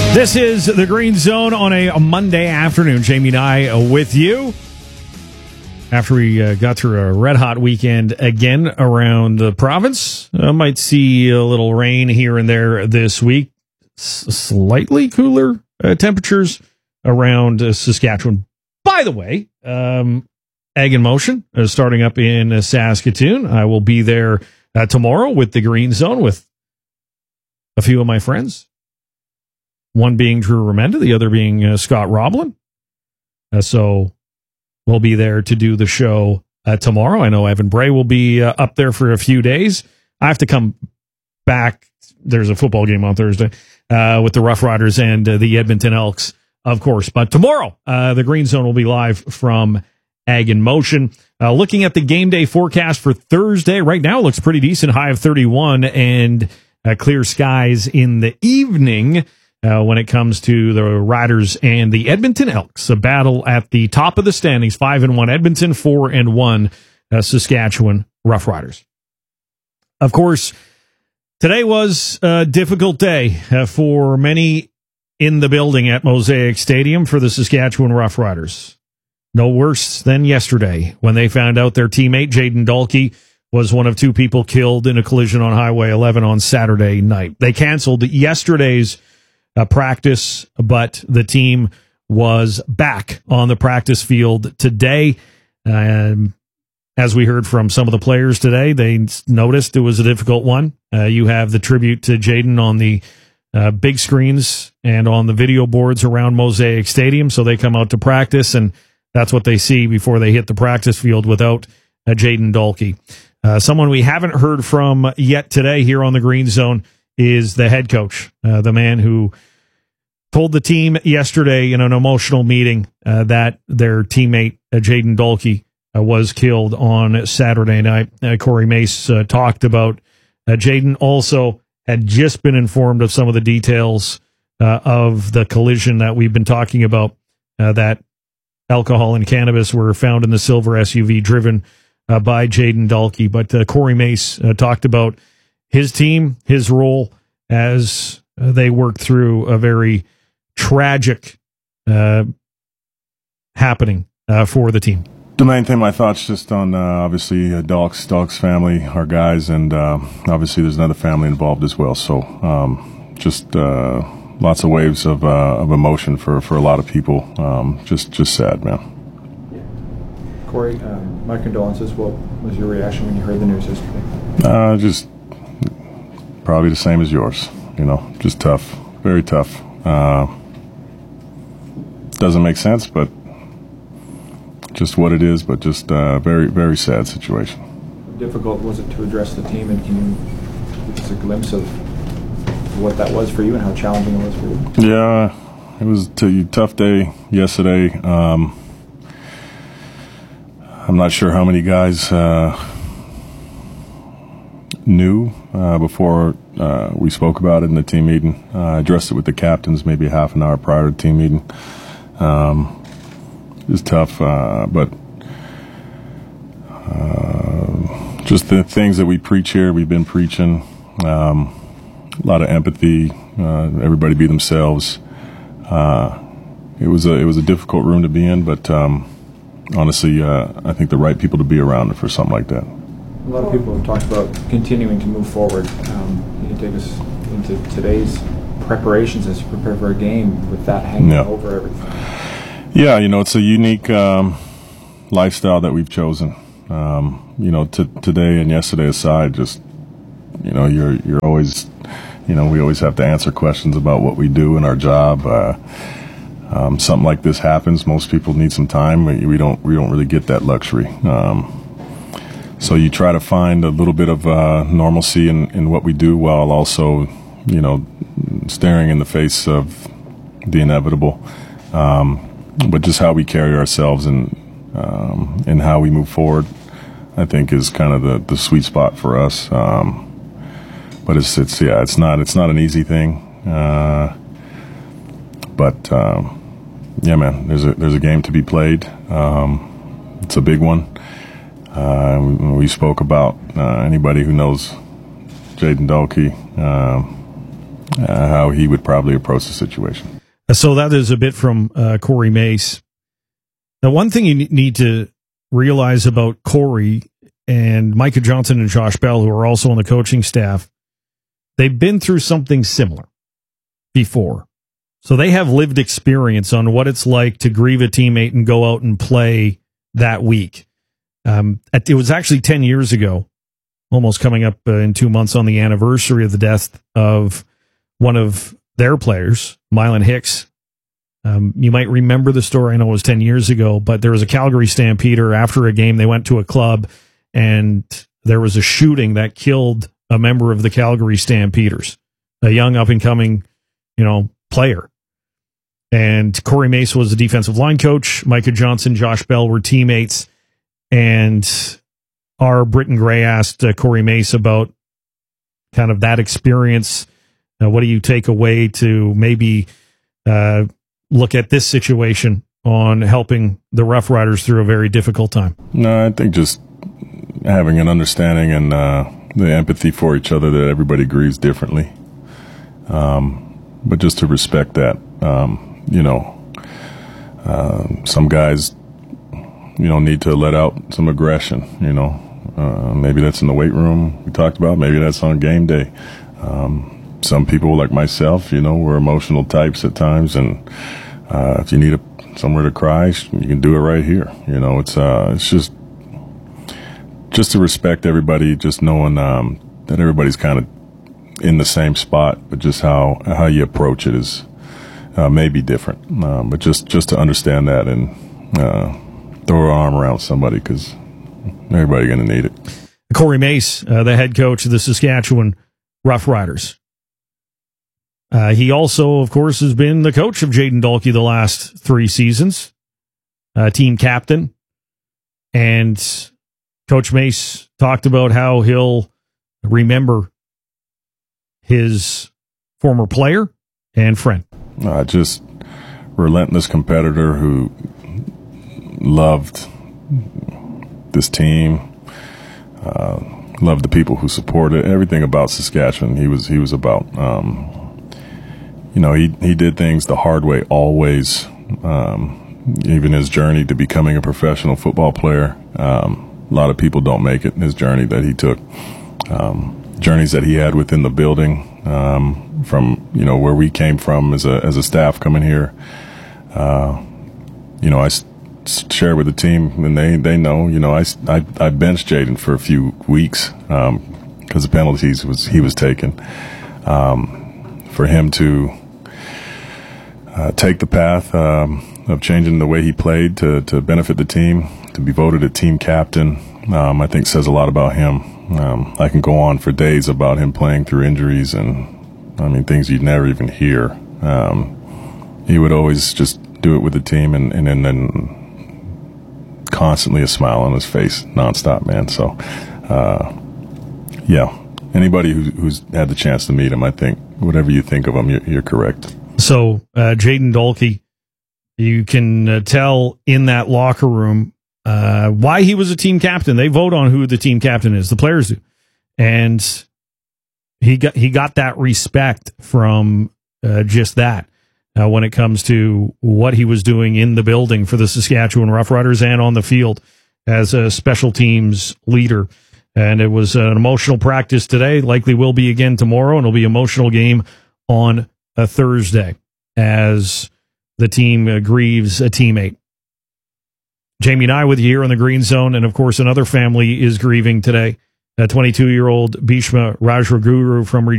This is the Green Zone on a Monday afternoon. Jamie and I with you. After we got through a red-hot weekend again around the province. Might see a little rain here and there this week. Slightly cooler temperatures around Saskatchewan. By the way, Ag in Motion is starting up in Saskatoon. I will be there tomorrow with the Green Zone with a few of my friends. One being Drew Remenda, the other being Scott Roblin. So we'll be there to do the show tomorrow. I know Evan Bray will be up there for a few days. I have to come back. There's a football game on Thursday with the Rough Riders and the Edmonton Elks, of course. But tomorrow, the Green Zone will be live from Ag in Motion. Looking at the game day forecast for Thursday, right now it looks pretty decent. High of 31 and clear skies in the evening. When it comes to the Riders and the Edmonton Elks, a battle at the top of the standings, 5-1 Edmonton, 4-1 Saskatchewan Roughriders. Of course, today was a difficult day for many in the building at Mosaic Stadium for the Saskatchewan Roughriders. No worse than yesterday when they found out their teammate, Jayden Dalkey, was one of two people killed in a collision on Highway 11 on Saturday night. They canceled yesterday's practice, but the team was back on the practice field today. As we heard from some of the players today, they noticed it was a difficult one. You have the tribute to Jayden on the big screens and on the video boards around Mosaic Stadium, so they come out to practice, and that's what they see before they hit the practice field without Jayden Dalkey. Someone we haven't heard from yet today here on the Green Zone is the head coach, the man who told the team yesterday in an emotional meeting that their teammate, Jayden Dalkey, was killed on Saturday night. Corey Mace talked about Jayden also had just been informed of some of the details of the collision that we've been talking about, that alcohol and cannabis were found in the silver SUV driven by Jayden Dalkey. But Corey Mace talked about his team, his role as they worked through a very tragic happening for the team. The main thing, my thoughts just on obviously Dalk's family, our guys, and obviously there's another family involved as well. So just lots of waves of emotion for a lot of people. Just sad, man. Corey, my condolences. What was your reaction when you heard the news yesterday? Just probably the same as yours. You know, just tough, very tough. Doesn't make sense, but just what it is. But just very, very sad situation. How difficult was it to address the team, and can you give us a glimpse of what that was for you and how challenging it was for you? Yeah, it was a tough day yesterday. I'm not sure how many guys knew before we spoke about it in the team meeting. I addressed it with the captains maybe half an hour prior to the team meeting. It was tough, but just the things that we preach here, we've been preaching. A lot of empathy, everybody be themselves. It was a difficult room to be in, but honestly, I think the right people to be around for something like that. A lot of people have talked about continuing to move forward. Can you take us into today's preparations as you prepare for a game with that hanging over everything? Yeah, you know, it's a unique lifestyle that we've chosen. You know, today and yesterday aside, just, you know, you're always, you know, we always have to answer questions about what we do in our job. Something like this happens. Most people need some time. We don't really get that luxury. So you try to find a little bit of normalcy in what we do, while also, you know, staring in the face of the inevitable. But just how we carry ourselves and how we move forward, I think, is kind of the sweet spot for us. But it's not an easy thing. But yeah, man, there's a game to be played. It's a big one. We spoke about anybody who knows Jayden Dalkey. how he would probably approach the situation. So that is a bit from Corey Mace. Now, one thing you need to realize about Corey and Micah Johnson and Josh Bell, who are also on the coaching staff, they've been through something similar before. So they have lived experience on what it's like to grieve a teammate and go out and play that week. It was actually 10 years ago, almost coming up in 2 months on the anniversary of the death of one of their players, Mylan Hicks. You might remember the story. I know it was 10 years ago, but there was a Calgary Stampeder. After a game, they went to a club, and there was a shooting that killed a member of the Calgary Stampeders, a young up-and-coming, player. And Corey Mace was the defensive line coach. Micah Johnson, Josh Bell were teammates. And our Britton Gray asked Corey Mace about kind of that experience. What do you take away to maybe look at this situation on helping the Rough Riders through a very difficult time? No, I think just having an understanding and the empathy for each other, that everybody grieves differently. But just to respect that, some guys, need to let out some aggression, maybe that's in the weight room we talked about, maybe that's on game day. Some people like myself, we're emotional types at times, and if you need somewhere to cry, you can do it right here. It's just to respect everybody, just knowing that everybody's kind of in the same spot, but just how you approach it is maybe different. But just to understand that and throw an arm around somebody, because everybody's going to need it. Corey Mace, the head coach of the Saskatchewan Rough Riders. He also, of course, has been the coach of Jayden Dalkey the last 3 seasons, team captain. And Coach Mace talked about how he'll remember his former player and friend. Just relentless competitor who loved this team, loved the people who supported everything about Saskatchewan. He was about, he did things the hard way always. Even his journey to becoming a professional football player, a lot of people don't make it. His journey that he took, journeys that he had within the building, from where we came from as a staff coming here. I share with the team, and they know. I benched Jayden for a few weeks because the penalties he was taking. For him to take the path of changing the way he played to benefit the team, to be voted a team captain, I think says a lot about him. I can go on for days about him playing through injuries and, things you'd never even hear. He would always just do it with the team and then constantly a smile on his face nonstop, man. So, anybody who's had the chance to meet him, I think whatever you think of him, you're correct. So, Jayden Dalkey, you can tell in that locker room why he was a team captain. They vote on who the team captain is. The players do. And he got that respect from just that when it comes to what he was doing in the building for the Saskatchewan Roughriders and on the field as a special teams leader. And it was an emotional practice today, likely will be again tomorrow, and it'll be an emotional game on a Thursday as the team grieves a teammate. Jamie and I with you here on the Green Zone, and of course another family is grieving today. A 22-year-old Bhishma Rajraguru from